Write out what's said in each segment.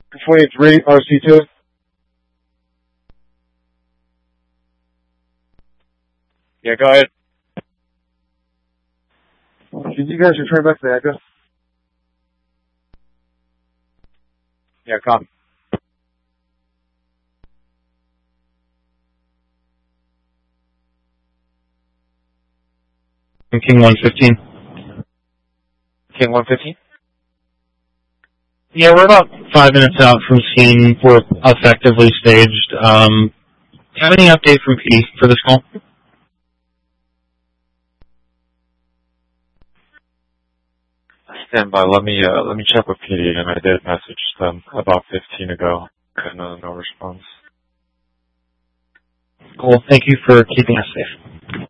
23, RC2. Yeah, go ahead. Can you guys return back to the address? Yeah, copy. King 115. King 115? Yeah, we're about 5 minutes out from scene. We're effectively staged. Do you have any update from PD for this call? Stand by. Let me check with PD, and I did message them about 15 ago, and no response. Cool. Thank you for keeping us safe.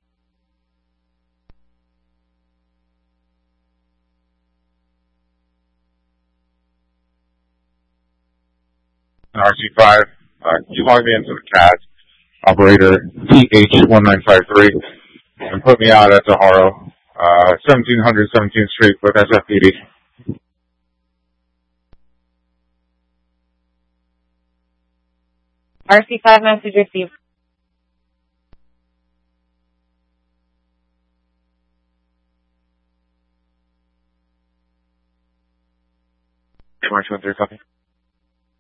RC5, you log me into the CAD, operator TH1953, and put me out at Taharo, 1700 17th Street with SFPD. RC5 message received. March 13, copy.